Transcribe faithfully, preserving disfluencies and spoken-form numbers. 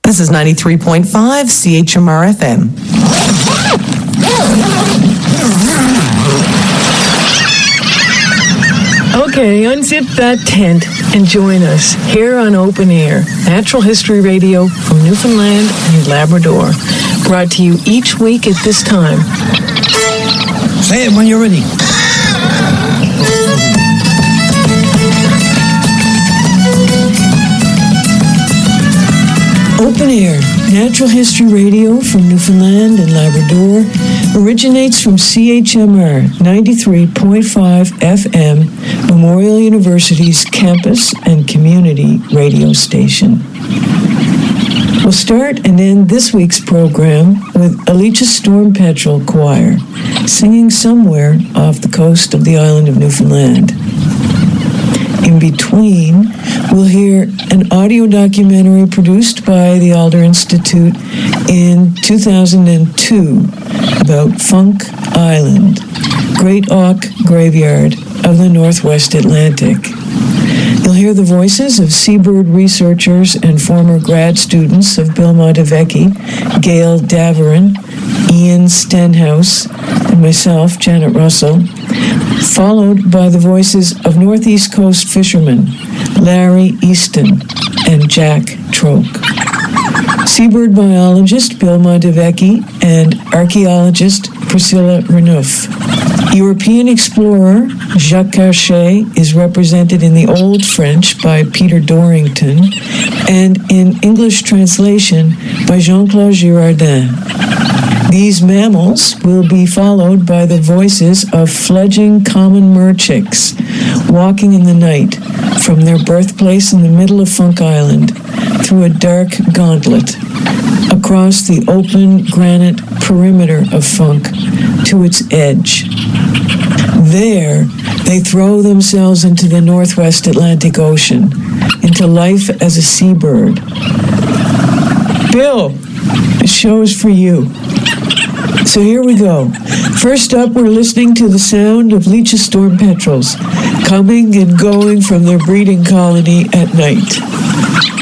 This is ninety-three point five C H M R F M. Okay, unzip that tent and join us here on Open Air, Natural History Radio from Newfoundland and Labrador. Brought to you each week at this time. Say it when you're ready. Open Air, Natural History Radio from Newfoundland and Labrador, originates from C H M R ninety-three point five F M, Memorial University's campus and community radio station. We'll start and end this week's program with Alicia Storm Petrel Choir, singing Somewhere off the coast of the island of Newfoundland. In between, we'll hear an audio documentary produced by the Alder Institute in two thousand two about Funk Island, Great Auk Graveyard of the Northwest Atlantic. You'll hear the voices of seabird researchers and former grad students of Bill Montevecchi, Gail Daverin, Ian Stenhouse, and myself, Janet Russell, followed by the voices of Northeast Coast fishermen, Larry Easton and Jack Troke. Seabird biologist Bill Montevecchi and archaeologist Priscilla Renouf. European explorer Jacques Cartier is represented in the Old French by Peter Dorrington and in English translation by Jean-Claude Girardin. These mammals will be followed by the voices of fledgling common merchicks walking in the night from their birthplace in the middle of Funk Island through a dark gauntlet across the open granite perimeter of Funk to its edge. There, they throw themselves into the Northwest Atlantic Ocean, into life as a seabird. Bill, the show is for you. So here we go. First up, we're listening to the sound of Alicia Storm Petrels coming and going from their breeding colony at night.